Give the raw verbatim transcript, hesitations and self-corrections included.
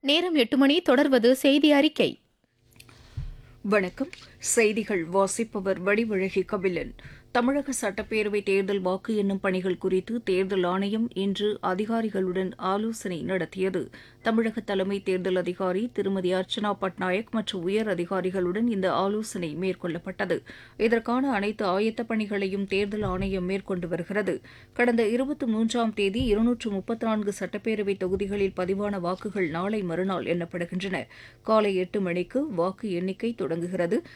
நேரம் எட்டு மணி. தொடர்வது செய்தி அறிக்கை. வணக்கம். செய்திகள் வாசிப்பவர் வடிவழகி கபிலன். தமிழக சட்டப்பேரவை தேர்தல் வாக்கு எண்ணும் பணிகள் குறித்து தேர்தல் ஆணையம் இன்று அதிகாரிகளுடன் ஆலோசனை நடத்தியது. தமிழக தலைமை தேர்தல் அதிகாரி திருமதி அர்ச்சனா பட்நாயக் மற்றும் உயர் அதிகாரிகளுடன் இந்த ஆலோசனை மேற்கொள்ளப்பட்டது. இதற்கான அனைத்து ஆயத்த பணிகளையும் தேர்தல் ஆணையம் மேற்கொண்டு வருகிறது. கடந்த இருபத்தி மூன்றாம் தேதி இருநூற்று முப்பத்தி நான்கு சட்டப்பேரவை தொகுதிகளில் பதிவான வாக்குகள் நாளை மறுநாள் எண்ணப்படுகின்றன. காலை எட்டு மணிக்கு வாக்கு எண்ணிக்கை தொடங்குகிறது.